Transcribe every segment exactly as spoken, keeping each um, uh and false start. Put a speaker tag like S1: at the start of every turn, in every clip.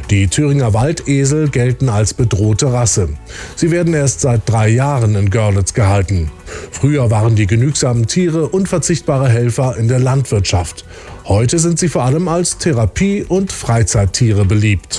S1: Die Thüringer Waldesel gelten als bedrohte Rasse. Sie werden erst seit drei Jahren in Görlitz gehalten. Früher waren die genügsamen Tiere unverzichtbare Helfer in der Landwirtschaft. Heute sind sie vor allem als Therapie- und Freizeittiere beliebt.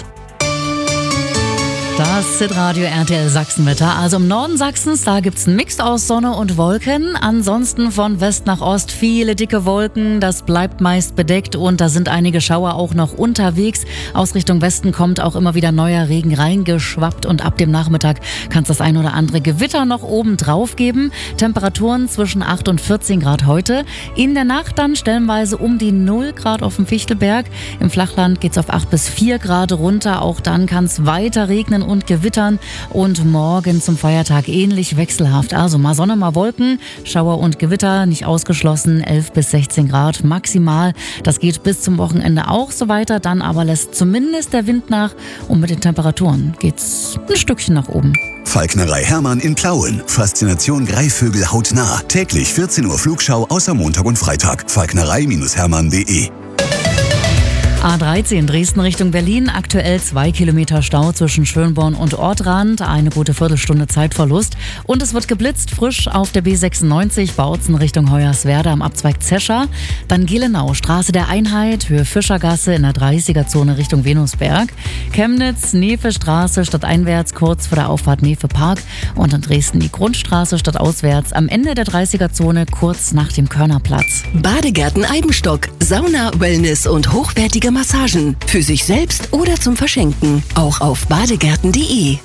S2: Das Hitradio R T L Sachsenwetter. Also im Norden Sachsens, da gibt's einen Mix aus Sonne und Wolken. Ansonsten von West nach Ost viele dicke Wolken. Das bleibt meist bedeckt und da sind einige Schauer auch noch unterwegs. Aus Richtung Westen kommt auch immer wieder neuer Regen reingeschwappt und ab dem Nachmittag kann es das ein oder andere Gewitter noch oben drauf geben. Temperaturen zwischen acht und vierzehn Grad heute. In der Nacht dann stellenweise um die null Grad auf dem Fichtelberg. Im Flachland geht's auf acht bis vier Grad runter. Auch dann kann es weiter regnen und gewittern und morgen zum Feiertag ähnlich wechselhaft. Also mal Sonne, mal Wolken, Schauer und Gewitter, nicht ausgeschlossen, elf bis sechzehn Grad maximal. Das geht bis zum Wochenende auch so weiter, dann aber lässt zumindest der Wind nach und mit den Temperaturen geht's ein Stückchen nach oben.
S3: Falknerei Hermann in Plauen. Faszination Greifvögel hautnah. Täglich vierzehn Uhr Flugschau außer Montag und Freitag. falknerei Hermann punkt de
S2: A dreizehn Dresden Richtung Berlin, aktuell zwei Kilometer Stau zwischen Schönborn und Ortrand, eine gute Viertelstunde Zeitverlust. Und es wird geblitzt, frisch auf der B sechsundneunzig, Bautzen Richtung Hoyerswerda am Abzweig Zescher. Dann Gelenau, Straße der Einheit, Höhe Fischergasse in der dreißiger-Zone Richtung Venusberg. Chemnitz, Nefe-Straße stadteinwärts, kurz vor der Auffahrt Nefe-Park. Und in Dresden die Grundstraße stadtauswärts am Ende der dreißiger-Zone, kurz nach dem Körnerplatz.
S4: Badegärten Eibenstock, Sauna, Wellness und hochwertige Massagen. Für sich selbst oder zum Verschenken. Auch auf badegärten punkt de.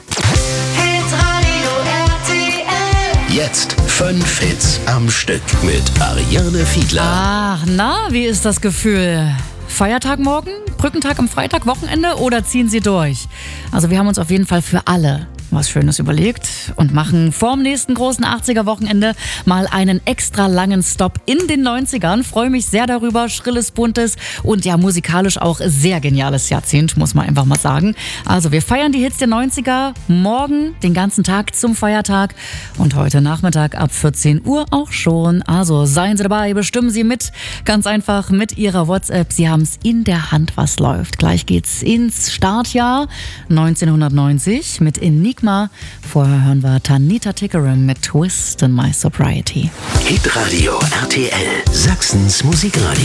S5: Jetzt fünf Hits am Stück mit Ariane Fiedler.
S2: Ach, na, wie ist das Gefühl? Feiertag morgen? Brückentag am Freitag, Wochenende oder ziehen Sie durch? Also wir haben uns auf jeden Fall für alle was Schönes überlegt und machen vorm nächsten großen achtziger-Wochenende mal einen extra langen Stop in den neunzigern. Freue mich sehr darüber. Schrilles, buntes und ja musikalisch auch sehr geniales Jahrzehnt, muss man einfach mal sagen. Also wir feiern die Hits der neunziger morgen den ganzen Tag zum Feiertag und heute Nachmittag ab vierzehn Uhr auch schon. Also seien Sie dabei, bestimmen Sie mit. Ganz einfach mit Ihrer WhatsApp. Sie haben es in der Hand, was läuft. Gleich geht's ins Startjahr neunzehnhundertneunzig mit Enigma. Vorher hören wir Tanita Tikaram mit Twist in My Sobriety.
S5: Hitradio R T L, Sachsens Musikradio.